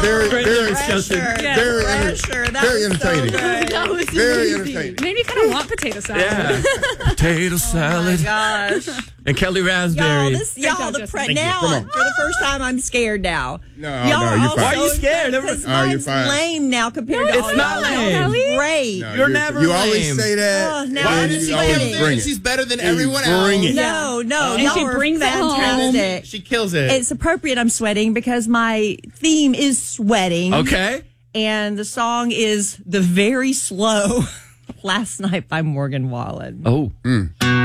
very disgusting. Yeah. Very, Pressure. That very was so entertaining. good. That was Very amazing. entertaining. Made me kind of want potato salad. Yeah. Potato Oh salad. my gosh. And Kelly Raspberry. Y'all, Justin. for the first time, I'm scared now. No, y'all no, you're all fine. Why are you so scared? excited 'cause Oh, you're mine's fine. lame now compared to it's all not y'all. lame. It's great. No, You're never You always lame. say that. Oh, now and I'm you just always waiting. bring it. She's better than And everyone bring else. it. No, And y'all she are brings it home. fantastic. She kills it. It's appropriate I'm sweating because my theme is sweating. Okay. And the song is The Very Slow Last Night by Morgan Wallen. Oh.